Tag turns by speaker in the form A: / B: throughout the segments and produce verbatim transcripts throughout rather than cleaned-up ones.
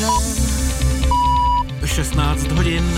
A: jaře.
B: šestnáct hodin.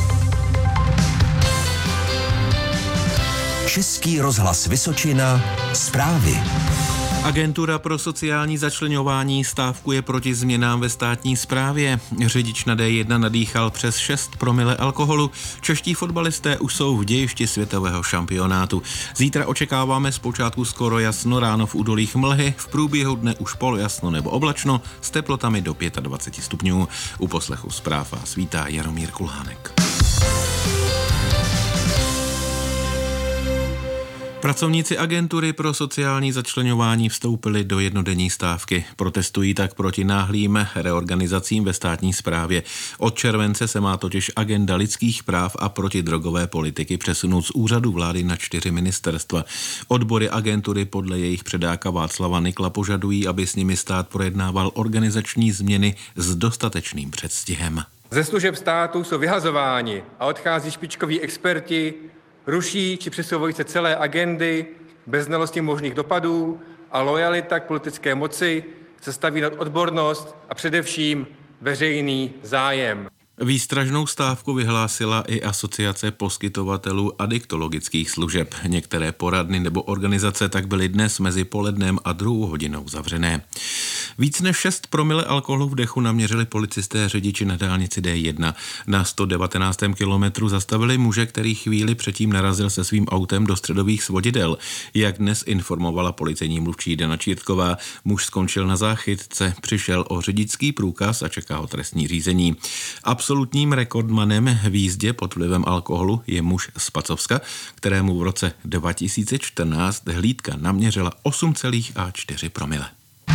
A: Český rozhlas Vysočina, zprávy.
B: Agentura pro sociální začleňování stávkuje proti změnám ve státní správě. Řidič na D jedna nadýchal přes šest promile alkoholu. Čeští fotbalisté už jsou v dějišti světového šampionátu. Zítra očekáváme zpočátku skoro jasno, ráno v údolích mlhy, v průběhu dne už polojasno nebo oblačno s teplotami do dvacet pět stupňů. U poslechu zpráv vás vítá Jaromír Kulhánek. Pracovníci agentury pro sociální začleňování vstoupili do jednodenní stávky. Protestují tak proti náhlým reorganizacím ve státní správě. Od července se má totiž agenda lidských práv a protidrogové politiky přesunout z úřadu vlády na čtyři ministerstva. Odbory agentury podle jejich předáka Václava Nykla požadují, aby s nimi stát projednával organizační změny s dostatečným předstihem.
C: Ze služeb státu jsou vyhazováni a odchází špičkoví experti, ruší či přesouvají se celé agendy bez znalosti možných dopadů a lojalita k politické moci se staví nad odbornost a především veřejný zájem.
B: Výstražnou stávku vyhlásila i Asociace poskytovatelů adiktologických služeb. Některé poradny nebo organizace tak byly dnes mezi polednem a druhou hodinou zavřené. Víc než šest promile alkoholu v dechu naměřili policisté řidiči na dálnici D jedna. Na sto devatenáctém kilometru zastavili muže, který chvíli předtím narazil se svým autem do středových svodidel. Jak dnes informovala policejní mluvčí Dana Čírtková, muž skončil na záchytce, přišel o řidičský průkaz a čeká ho trestní řízení. Absolutním rekordmanem v jízdě pod vlivem alkoholu je muž z Pacovska, kterému v roce dva tisíce čtrnáct hlídka naměřila osm celá čtyři promile.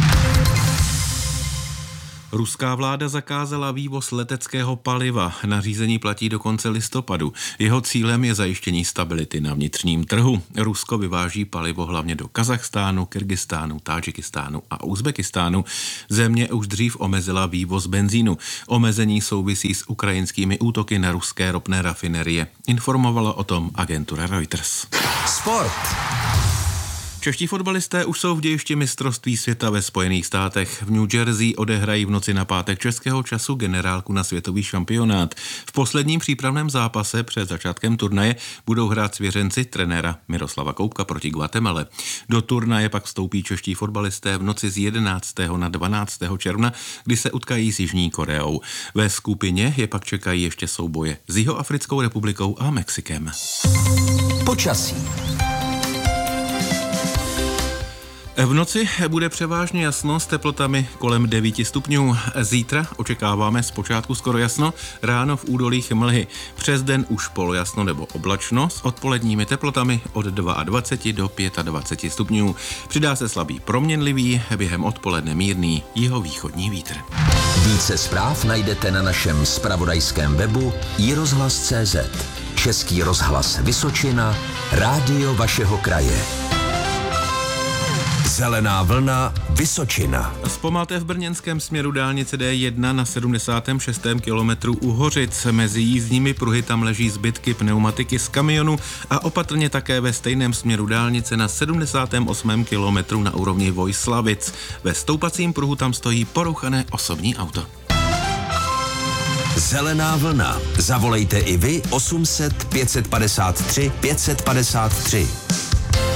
B: Ruská vláda zakázala vývoz leteckého paliva. Nařízení platí do konce listopadu. Jeho cílem je zajištění stability na vnitřním trhu. Rusko vyváží palivo hlavně do Kazachstánu, Kyrgyzstánu, Tádžikistánu a Uzbekistánu. Země už dřív omezila vývoz benzínu. Omezení souvisí s ukrajinskými útoky na ruské ropné rafinerie. Informovala o tom agentura Reuters.
A: Sport.
B: Čeští fotbalisté už jsou v dějišti mistrovství světa ve Spojených státech. V New Jersey odehrají v noci na pátek českého času generálku na světový šampionát. V posledním přípravném zápase před začátkem turnaje budou hrát svěřenci trenéra Miroslava Koubka proti Guatemale. Do turnaje pak vstoupí čeští fotbalisté v noci z jedenáctého na dvanáctého června, kdy se utkají s Jižní Koreou. Ve skupině je pak čekají ještě souboje s Jihoafrickou republikou a Mexikem.
A: Počasí.
B: V noci bude převážně jasno s teplotami kolem devět stupňů. Zítra očekáváme zpočátku skoro jasno, ráno v údolích mlhy. Přes den už polojasno nebo oblačno s odpoledními teplotami od dvacet dva do dvacet pět stupňů. Přidá se slabý proměnlivý, během odpoledne mírný jihovýchodní vítr.
A: Více zpráv najdete na našem zpravodajském webu i rozhlas tečka cé zet. Český rozhlas Vysočina, rádio vašeho kraje. Zelená vlna Vysočina.
B: Zpomalte v brněnském směru dálnice D jedna na sedmdesátém šestém kilometru u Hořic. Mezi jízdními pruhy tam leží zbytky pneumatiky z kamionu a opatrně také ve stejném směru dálnice na sedmdesátém osmém kilometru na úrovni Vojslavic. Ve stoupacím pruhu tam stojí porouchané osobní auto.
A: Zelená vlna. Zavolejte i vy osm set pět set padesát tři pět set padesát tři.